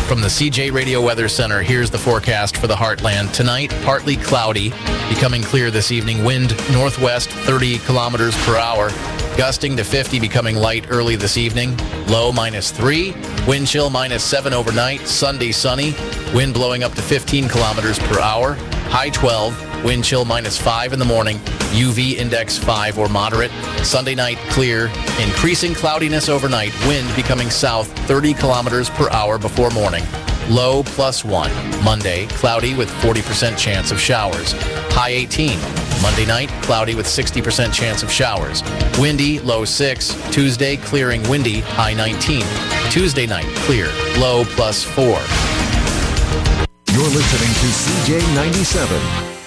From the CJ Radio Weather Center, here's the forecast for the Heartland. Tonight, partly cloudy, becoming clear this evening. Wind northwest 30 kilometers per hour. Gusting to 50, becoming light early this evening. Low -3. Wind chill -7 overnight. Sunday sunny. Wind blowing up to 15 kilometers per hour. High 12. Wind chill -5 in the morning. UV index 5 or moderate. Sunday night clear. Increasing cloudiness overnight. Wind becoming south 30 kilometers per hour before morning. Low +1. Monday, cloudy with 40% chance of showers. High 18. Monday night, cloudy with 60% chance of showers. Windy, low 6. Tuesday, clearing windy, high 19. Tuesday night, clear, low +4. You're listening to CJ 97.